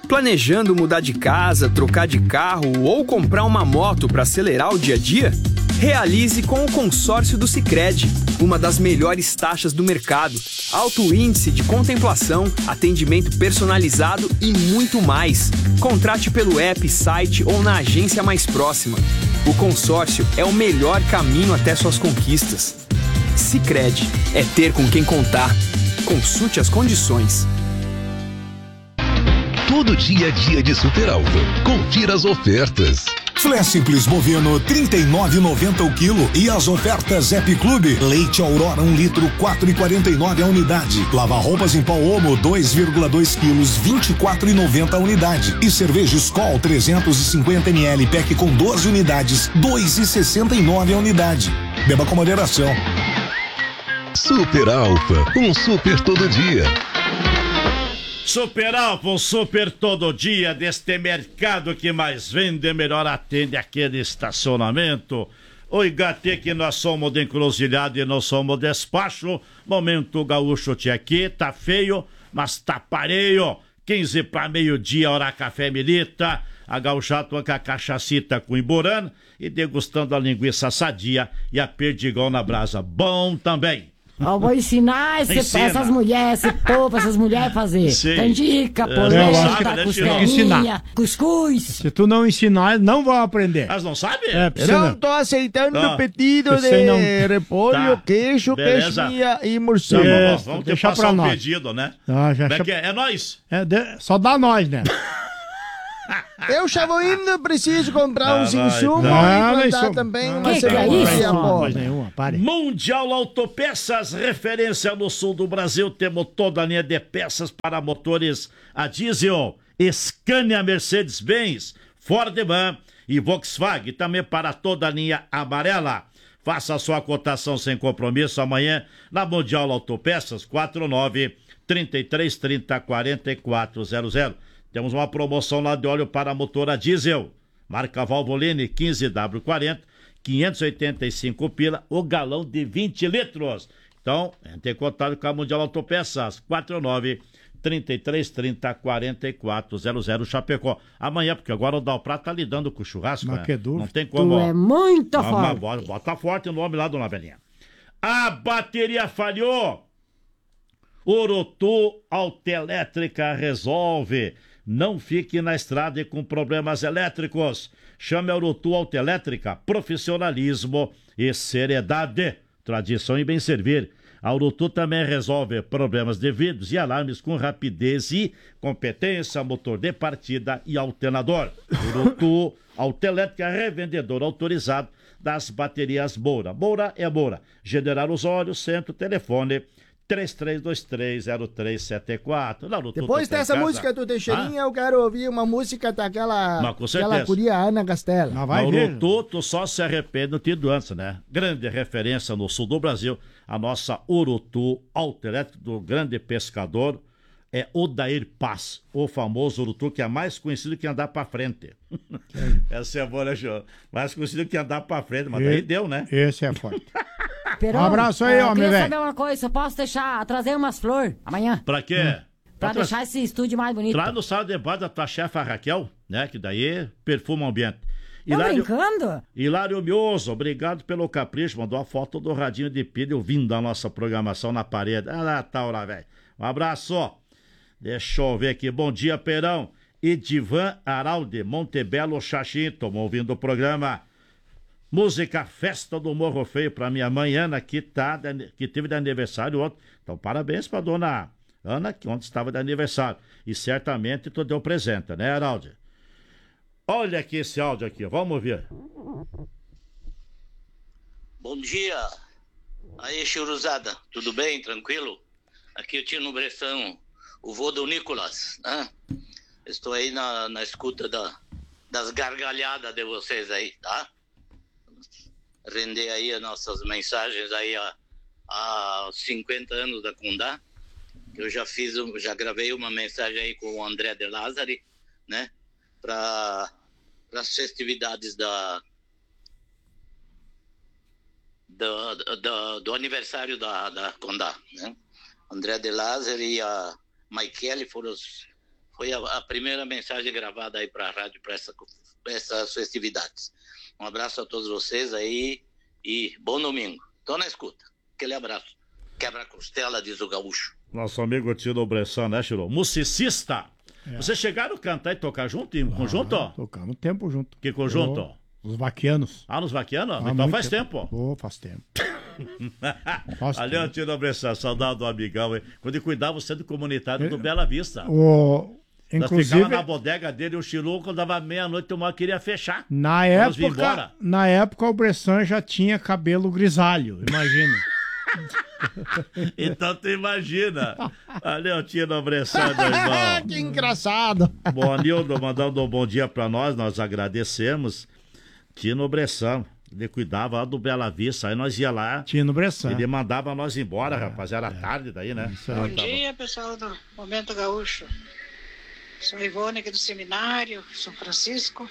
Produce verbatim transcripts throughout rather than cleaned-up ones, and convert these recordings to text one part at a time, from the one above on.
Planejando mudar de casa, trocar de carro ou comprar uma moto para acelerar o dia a dia? Realize com o consórcio do Sicredi, uma das melhores taxas do mercado, alto índice de contemplação, atendimento personalizado e muito mais. Contrate pelo app, site ou na agência mais próxima. O consórcio é o melhor caminho até suas conquistas. Sicredi, é ter com quem contar. Consulte as condições. Todo dia é dia de Super Alto. Confira as ofertas. Filé simples bovino trinta e nove reais e noventa centavos o quilo e as ofertas Zep Clube. Leite Aurora um litro quatro reais e quarenta e nove centavos a unidade. Lava roupas em pó Omo dois vírgula dois quilos vinte e quatro reais e noventa centavos a unidade. E cerveja Skol trezentos e cinquenta mililitros pack com doze unidades dois reais e sessenta e nove centavos a unidade. Beba com moderação. Super Alfa, um super todo dia. Super Alfa, um super todo dia deste mercado que mais vende, melhor atende aquele estacionamento. Oi, Gatê, que nós somos de encruzilhada e nós somos despacho. Momento gaúcho tinha aqui, tá feio, mas tá pareio. quinze para meio-dia, hora café milita. A gauchada com a cachacita com imburana e degustando a linguiça sadia e a perdigão na brasa. Bom também. Eu vou ensinar esse, essas mulheres, esse povo, essas mulheres a fazer. Sim. Canjica, É, polenta, né, costelinha, cuscuz. Se tu não ensinar, não vão aprender. Elas não sabem? É, Eu não tô aceitando Ah. o pedido de Você não- repolho, Tá. queijo, Beleza. queijinha e Tá morcego. bom, É, vamos, vamos ter que deixa passar pra um nós. pedido, né? Ah, já Como é cha- que é? É nóis. É, de- só dá nós, né? Eu já vou indo, preciso comprar Ah, uns vai, insumos tá. e Não, plantar nem também sou- uma Que que é cebolinha isso? boa. Voz nenhuma, pare. Mundial Autopeças, referência no sul do Brasil. Temos toda a linha de peças para motores a diesel, Scania, Mercedes-Benz, Ford Van e Volkswagen. Também para toda a linha amarela. Faça a sua cotação sem compromisso amanhã na Mundial Autopeças, quatro nove, trinta e três, trinta, quarenta e quatro zero zero. Temos uma promoção lá de óleo para motor a diesel. Marca Valvoline quinze W quarenta, quinhentos e oitenta e cinco pila, o galão de vinte litros. Então, entre em contato com a Mundial Autopeças, quatro nove, trinta e três, trinta, quarenta e quatro zero zero Chapecó. Amanhã, porque agora o Dalprá tá lidando com o churrasco, Mas né? que dúvida. Não tem como. Tu ó. é muito Ah, mas forte. bota, bota forte o nome lá, dona Belinha. A bateria falhou. Orotu Autoelétrica resolve. Não fique na estrada e com problemas elétricos. Chame a Orotu Autoelétrica. Profissionalismo e seriedade. Tradição e bem servir. A Orotu também resolve problemas de vidros e alarmes com rapidez e competência, motor de partida e alternador. Orotu Autoelétrica, revendedor autorizado das baterias Moura. Moura é Moura. General Osório, centro, telefone três três dois três, zero três sete quatro. Lá no Depois Tudo Tem dessa Casa. música do Teixeirinha, eu quero ouvir uma música daquela Mas com aquela certeza. curia Ana Castela. Mas vai Não, ver. no Tuto só se arrepende no tido antes, né? Grande referência no sul do Brasil, a nossa Urutu Autoelétrica do grande pescador é Odair Paz, o famoso Urutu que é mais conhecido que andar pra frente. Essa é boa, né, João? Mais conhecido que andar pra frente, mas daí deu, né? Esse é forte. Perão, Um abraço aí, é, eu homem, queria velho. saber uma coisa, eu posso deixar, trazer umas flores amanhã? Pra quê? Pra tra- deixar esse estúdio mais bonito. Traz no sala de debate da tua chefa Raquel, né? Que daí perfuma o ambiente. Tá Hilário, brincando? Hilário Mioso, obrigado pelo capricho. Mandou a foto do radinho de pilha ouvindo a nossa programação na parede. Ah, lá, tá, lá, velho. Um abraço. Deixa eu ver aqui. Bom dia, Perão. Edivan Araldi, Montebello, Xaxim. Estamos ouvindo o programa. Música Festa do Morro Feio para minha mãe Ana, que, tá, de- que teve de aniversário ontem. Então, parabéns para dona Ana, que ontem estava de aniversário. E certamente tu deu presente, né, Araldi? Olha aqui esse áudio aqui, vamos ouvir. Bom dia. Aí, churuzada, tudo bem? Tranquilo? Aqui eu tinha no Bressão o vô do Nicolas, né? Estou aí na, na escuta da, das gargalhadas de vocês aí, tá? Render aí as nossas mensagens aí há, há cinquenta anos da Condá. Eu já fiz, um- já gravei uma mensagem aí com o André de Lázari, né? Para as festividades da, do, do, do aniversário da, da Condá, né? André de Lázari e a Maikele foram os, Foi a, a primeira mensagem gravada aí para a rádio para essa, essas festividades. Um abraço a todos vocês aí e bom domingo. Tô na escuta. Aquele abraço. Quebra-costela, diz o gaúcho. Nosso amigo Tino Bressan, né, Chiro? Musicista. É. Vocês chegaram a cantar e tocar junto, em ah, conjunto? Tocamos tempo junto. Que conjunto? Oh, os Vaquianos. Ah, nos Vaquianos? Ah, então faz tempo. tempo. Oh, faz tempo. Ali é o Tino Bressan, saudade do amigão, hein? Quando ele cuidava você do comunitário do Bela Vista. O... Inclusive, nós ficava na bodega dele, o Chiru, quando dava meia-noite, o queria fechar. Na época, na época, o Bressan já tinha cabelo grisalho, imagina. Então tu imagina. Ali eu tinha no Bressan, meu irmão. Que engraçado. Bom, Nildo, mandando um bom dia pra nós, nós agradecemos. Tino Bressan, ele cuidava lá do Bela Vista, aí nós ia lá. Tino Bressan. Ele mandava nós embora, é, rapaz, era é. tarde daí, né? Bom dia, pessoal do Momento Gaúcho. Sou Ivone aqui do Seminário, São Francisco,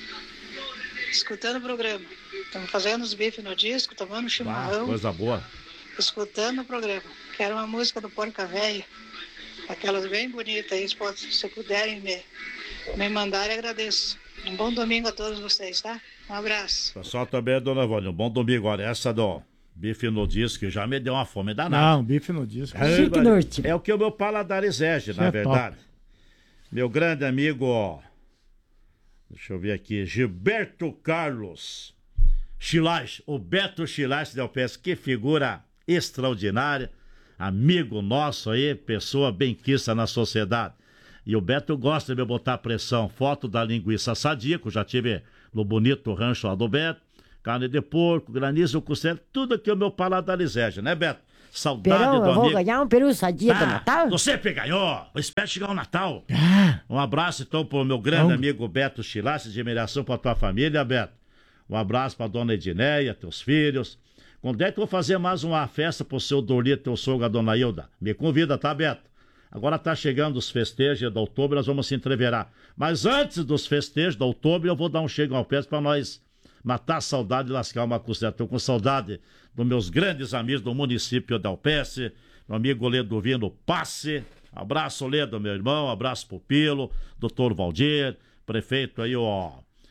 escutando o programa. Estamos fazendo os bifes no disco, tomando chimarrão. Ah, coisa boa. Escutando o programa. Quero uma música do Porca Véia, aquelas bem bonitas aí, se puderem me, me mandarem, agradeço. Um bom domingo a todos vocês, tá? Um abraço. Pessoal também, dona Ivone, um bom domingo. Olha, essa do bife no disco já me deu uma fome danada. Não, bife no disco. É, é o que o meu paladar exige, na é verdade. Top. Meu grande amigo, deixa eu ver aqui, Gilberto Carlos Chilás, o Beto Chilás Del Pes, que figura extraordinária, amigo nosso aí, pessoa benquista na sociedade. E o Beto gosta de me botar pressão, foto da linguiça sadia, que eu já tive no bonito rancho lá do Beto, carne de porco, granizo, costela, tudo que o meu paladar exige, né, Beto? Saudade Perão, do eu vou amigo. ganhar um peru sadia ah, do Natal? Você ganhou. Eu espero chegar o Natal. Ah. Um abraço, então, pro meu grande Não. amigo Beto Chilace, de admiração pra tua família, Beto. Um abraço pra dona Edineia, teus filhos. Quando é que eu vou fazer mais uma festa pro seu Dorlito, teu sogro, a dona Hilda? Me convida, tá, Beto? Agora tá chegando os festejos de outubro, nós vamos se entreverar. Mas antes dos festejos de outubro, eu vou dar um chego ao pé pra nós matar a saudade e lascar uma costela. Tô com saudade dos meus grandes amigos do município de Alpece, meu amigo Ledo Vino Passe. Abraço, Ledo, meu irmão. Abraço pro Pilo, doutor Valdir, prefeito aí, ó,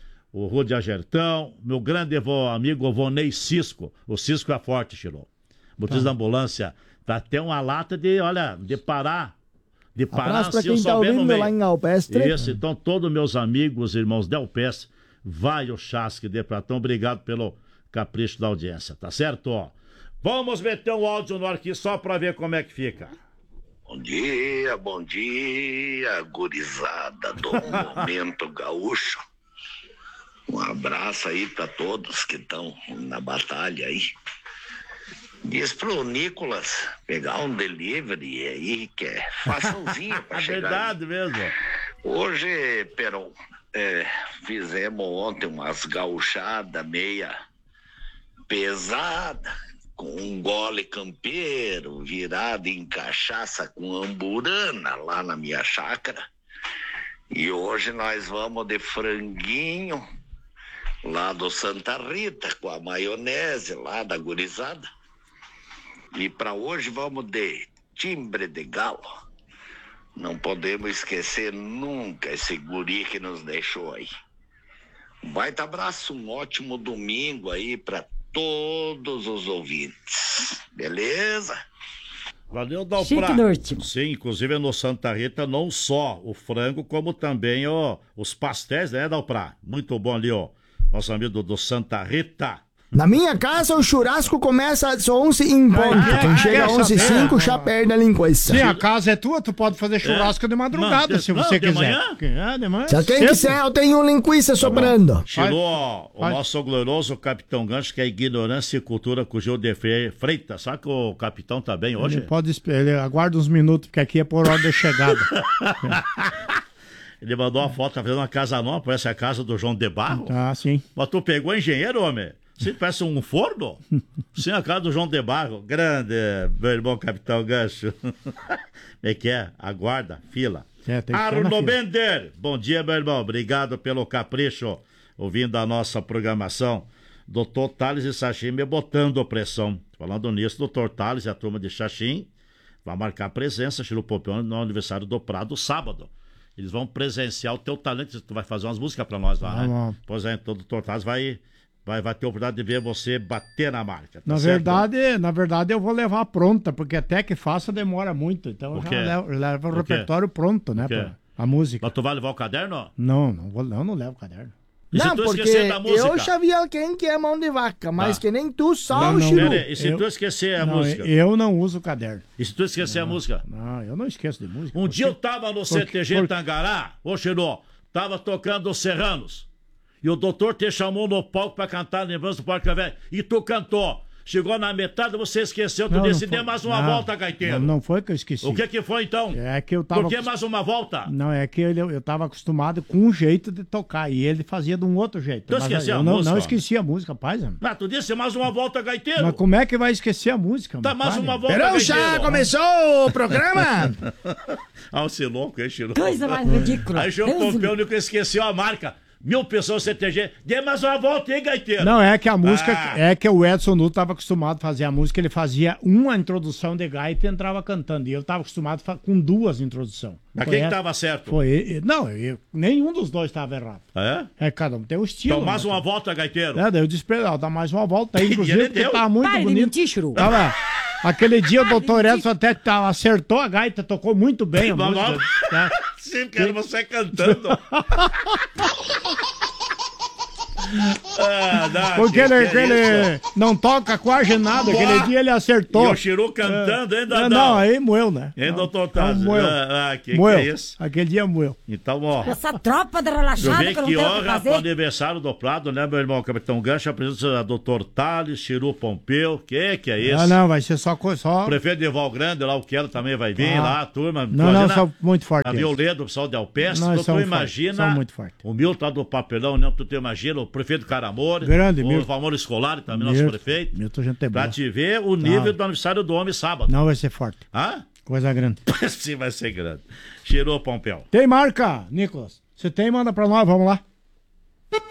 o Rude Agertão, meu grande amigo Vonei Cisco. O Cisco é forte, Chirô. Motivo tá. da ambulância. Tá até uma lata de, olha, de parar. De parar, se eu souber no meio. Lá em Alpestre. Isso, então todos meus amigos, irmãos de Alpestre, vai o Chasque de Pratão. Obrigado pelo capricho da audiência, tá certo? Ó, vamos meter um áudio no ar aqui só pra ver como é que fica. Bom dia, bom dia, gurizada do Momento Gaúcho. Um abraço aí pra todos que estão na batalha aí. Diz pro Nicolas pegar um delivery aí, que é façãozinho pra é chegar. É verdade aí. mesmo. Hoje, Peron, é, fizemos ontem umas gauchadas meia pesada, com um gole campeiro virado em cachaça com amburana lá na minha chácara. E hoje nós vamos de franguinho lá do Santa Rita, com a maionese lá da gurizada. E para hoje vamos de timbre de galo. Não podemos esquecer nunca esse guri que nos deixou aí. Um baita abraço, um ótimo domingo aí para todos os ouvintes. Beleza? Valeu, Dalprá. Sim, inclusive no Santa Rita, não só o frango, como também ó, os pastéis, né, Dalprá? Muito bom ali, ó. Nosso amigo do Santa Rita. Na minha casa, o churrasco começa às onze em ponto. É, Quem é, chega às onze e cinco já perde a linguiça. Se a casa é tua, tu pode fazer churrasco é. de madrugada, não, se não, você de quiser. Manhã? É, de manhã. Se quem cedo. quiser, eu tenho linguiça tá sobrando. Chegou o nosso glorioso Capitão Gancho, que é ignorância e cultura com o Gil de Freitas. Sabe que o capitão tá bem hoje? Ele pode ele aguarda uns minutos, porque aqui é por hora de chegada. Ele mandou uma foto, tá fazendo uma casa nova, parece a casa do João de Barro. Ah, sim. Mas tu pegou engenheiro, homem? Você parece um forno? Sim, a casa do João de Barro. Grande, meu irmão Capitão Gancho. Como é que é? Aguarda, fila. É, Arno Bender, bom dia, meu irmão. Obrigado pelo capricho, ouvindo a nossa programação. Doutor Thales e Xaxim me botando pressão. Falando nisso, doutor Thales e a turma de Xaxim vai marcar presença, Chiru Popione, no aniversário do Prado, sábado. Eles vão presenciar o teu talento. Tu vai fazer umas músicas pra nós lá, Tá né? bom. Pois é, todo Tortaz vai, vai, vai ter a oportunidade de ver você bater na marca. Tá Na certo? verdade, na verdade, eu vou levar pronta, porque até que faça demora muito. Então O eu já quê? levo, levo o O quê? repertório pronto, né? O quê? pra- a música. Mas tu vai levar o caderno? Não, não vou, não, não levo caderno. E se Não, tu porque esquecer da música? eu já vi alguém que é mão de vaca, mas Tá. que nem tu, só Não, o não. Chiru. Pera aí, e se Eu- tu esquecer a Não, música? eu não uso caderno. E se tu esquecer a música? Não, eu não esqueço de música. Um porque- dia eu tava no C T G por- Tangará, ô Xirô, tava tocando os Serranos. E o doutor te chamou no palco pra cantar Lembrança do Parque Velho. E tu cantou. Chegou na metade, você esqueceu, tu Não, não disse, dê foi- mais uma não, volta, gaiteiro. Não, não foi que eu esqueci. O que que foi então? É que eu tava... Por que acos- mais uma volta? Não, é que ele- eu, eu tava acostumado com um jeito de tocar e ele fazia de um outro jeito. Tu Mas esqueceu eu a não, música, não ó? esqueci a música, paz. Mano. Ah, tu disse mais uma volta, gaiteiro. Mas como é que vai esquecer a música? Tá, mano? mais Pare. uma volta, Perão, gaiteiro. já começou o programa? Ah, você louco, hein, Xirô? Coisa mais ridícula. Aí o João Deus Pompeu me- nunca esqueceu a marca. Mil pessoas C T G. Dê mais uma volta, hein, gaiteiro? Não, é que a música, Ah. é que o Edson Nuno tava acostumado a fazer a música, ele fazia uma introdução de gaita e entrava cantando. E eu tava acostumado a fa- com duas introduções. Mas Foi quem que essa- tava certo? Foi, e- não, eu- nenhum dos dois tava errado. É? É, cada um tem o estilo. Então mais né? uma volta, gaiteiro. É, daí eu disse pra ele, ó, dá mais uma volta aí, inclusive, ele porque deu. tava muito Para de bonito. mentir, Churu. Tava, aquele dia o doutor Edson até tava- acertou a gaita, tocou muito bem a Vamos música. lá. Tá? Sim, quero você cantando. Ah, dá, Porque que ele, que é ele isso? não toca quase nada, Boa. aquele dia ele acertou. E o Chiru cantando, hein, É, Dadão? não, aí moeu, né? Hein, Não, doutor então Taz? moeu. Ah, ah, que, moeu. que é isso? Aquele dia moeu. Então, ó. Essa tropa de Eu relaxada vi que eu não que tenho o que honra fazer. pro aniversário do Prado, né, meu irmão? Capitão Gancho, a presença do doutor Thales, Chiru Pompeu. Que que é isso? Ah, não, vai ser só coisa. Só... O prefeito de Val Grande, lá o Quero também vai vir, Ah. lá a turma. Não, não, Imagina são muito fortes. A Violedo, o pessoal de Alpestre. Não, Então, são tu fortes, imagina. são muito fortes. O Milton lá do Papelão, né? Tu te imagina, o prefeito Caramore. Grande, o Milton. Valmor Escolari, também nosso Milton, prefeito. Milton, gente é Pra boa. te ver o nível Não. do aniversário do homem sábado. Não vai ser forte. Hã? Coisa grande. Sim, vai ser grande. Cheirou, Pompeu. Tem marca, Nicolas? Você tem, manda pra nós, vamos lá.